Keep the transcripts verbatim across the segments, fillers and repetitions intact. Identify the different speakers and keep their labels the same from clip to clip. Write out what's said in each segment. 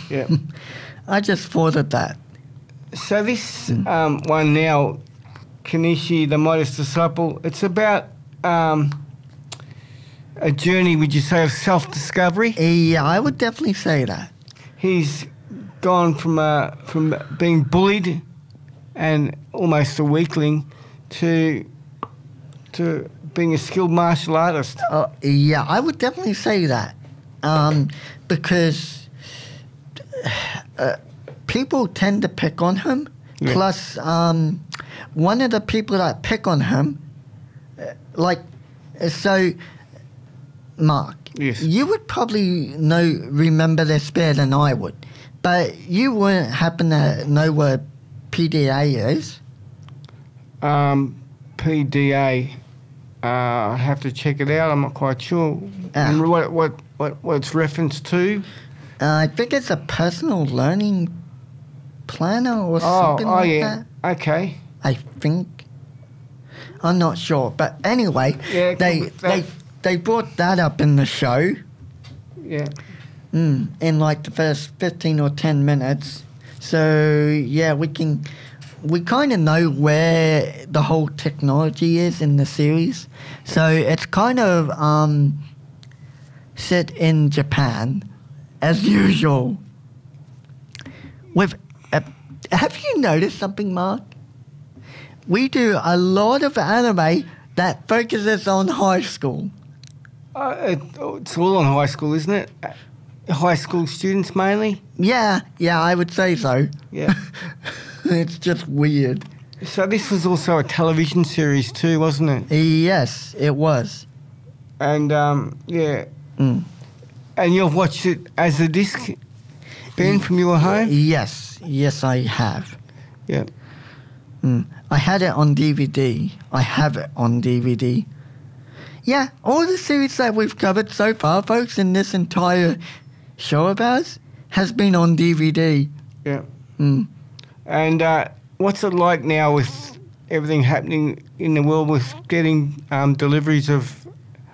Speaker 1: Yeah.
Speaker 2: I just thought of that.
Speaker 1: So this um, one now, Kenichi, the Modest Disciple, it's about um, a journey, would you say, of self-discovery?
Speaker 2: Yeah, I would definitely say that.
Speaker 1: He's gone from uh, from being bullied and almost a weakling to to being a skilled martial artist.
Speaker 2: Uh, yeah, I would definitely say that. Um, because uh, people tend to pick on him.
Speaker 1: Yeah.
Speaker 2: Plus, um, one of the people that pick on him, uh, like, uh, so, Mark,
Speaker 1: Yes.
Speaker 2: you would probably know remember this better than I would, but you wouldn't happen to know what P D A is.
Speaker 1: Um, P D A, uh, I have to check it out. I'm not quite sure.
Speaker 2: Ah.
Speaker 1: And what what what what it's referenced to?
Speaker 2: Uh, I think it's a personal learning planner or
Speaker 1: Oh,
Speaker 2: something
Speaker 1: oh
Speaker 2: like
Speaker 1: yeah.
Speaker 2: that.
Speaker 1: Okay.
Speaker 2: I think. I'm not sure, but anyway,
Speaker 1: Yeah,
Speaker 2: they
Speaker 1: that-
Speaker 2: they they brought that up in the show.
Speaker 1: Yeah.
Speaker 2: Mm, in like the first fifteen or ten minutes. So yeah, we can we kind of know where the whole technology is in the series. So it's kind of um, set in Japan, as usual. With uh, have you noticed something, Mark? We do a lot of anime that focuses on high school.
Speaker 1: Uh, it, it's all on high school, isn't it? Uh, High school students mainly.
Speaker 2: Yeah, yeah, I would say so.
Speaker 1: Yeah.
Speaker 2: It's just weird.
Speaker 1: So this was also a television series too, wasn't it?
Speaker 2: Yes, it was.
Speaker 1: And um, yeah.
Speaker 2: Mm.
Speaker 1: And you've watched it as a disc, Ben, from your home?
Speaker 2: Yes, yes, I have.
Speaker 1: Yeah.
Speaker 2: Mm. I had it on D V D. I have it on D V D. Yeah, all the series that we've covered so far, folks, in this entire show of ours, has been on D V D.
Speaker 1: Yeah.
Speaker 2: Mm.
Speaker 1: And uh, what's it like now with everything happening in the world with getting um, deliveries of...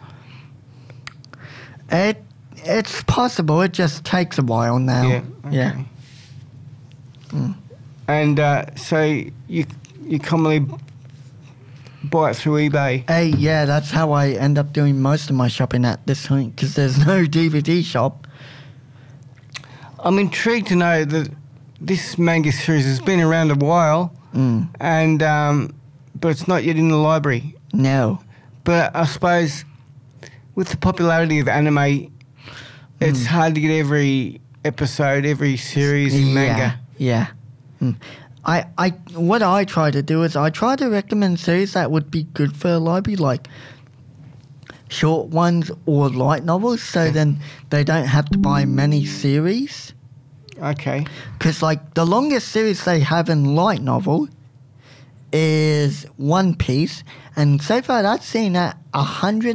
Speaker 2: It, it's possible. It just takes a while now.
Speaker 1: Yeah. Okay.
Speaker 2: Yeah. Mm.
Speaker 1: And uh, so you you commonly buy it through eBay?
Speaker 2: Hey, yeah, that's how I end up doing most of my shopping at this point, because there's no D V D shop.
Speaker 1: I'm intrigued to know that this manga series has been around a while,
Speaker 2: Mm.
Speaker 1: and um, but it's not yet in the library.
Speaker 2: No.
Speaker 1: But I suppose with the popularity of anime, it's hard to get every episode, every series in manga.
Speaker 2: Yeah. Mm. I, I, what I try to do is I try to recommend series that would be good for a library, like short ones or light novels, so then they don't have to buy many series.
Speaker 1: Okay.
Speaker 2: Because, like, the longest series they have in light novel is One Piece, and so far that's seen at one hundred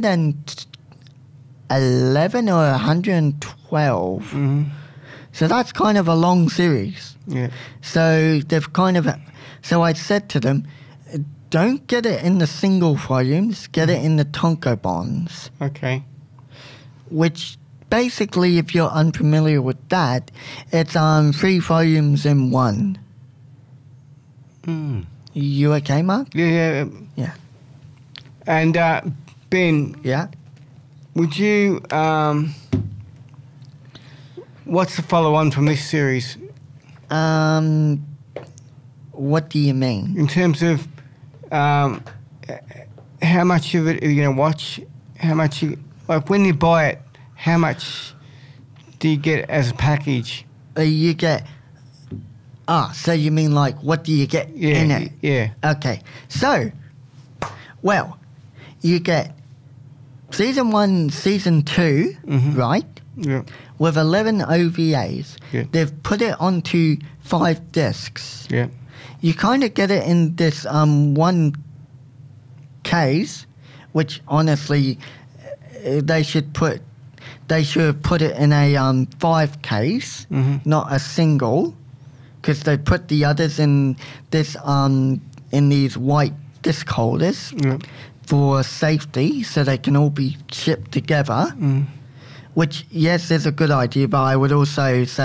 Speaker 2: eleven or one hundred twelve.
Speaker 1: Mm-hmm.
Speaker 2: So that's kind of a long series.
Speaker 1: Yeah.
Speaker 2: So they've kind of... So I said to them, don't get it in the single volumes, get it in the tankobons.
Speaker 1: Okay.
Speaker 2: Which... Basically, if you're unfamiliar with that, it's um three volumes in one.
Speaker 1: Mm.
Speaker 2: You okay, Mark?
Speaker 1: Yeah, yeah.
Speaker 2: Yeah.
Speaker 1: And uh, Ben,
Speaker 2: Yeah.
Speaker 1: would you? Um, what's the follow-on from this series
Speaker 2: Um, what do you mean?
Speaker 1: in terms of um, how much of it are you going to watch? How much? You, like when you buy it, how much do you get as a package?
Speaker 2: Uh, you get... Ah, so you mean like, what do you get
Speaker 1: Yeah,
Speaker 2: in it?
Speaker 1: yeah.
Speaker 2: Okay. So, well, you get season one, season two,
Speaker 1: Mhm.
Speaker 2: right?
Speaker 1: Yeah.
Speaker 2: With eleven O V As.
Speaker 1: Yeah.
Speaker 2: They've put it onto five discs.
Speaker 1: Yeah.
Speaker 2: You kind of get it in this um one case, which honestly, uh, they should put... They should put it in a um, five case,
Speaker 1: Mhm.
Speaker 2: not a single, because they put the others in this um, in these white disc holders
Speaker 1: Yeah.
Speaker 2: for safety, so they can all be shipped together.
Speaker 1: Mm.
Speaker 2: Which, yes, is a good idea, but I would also say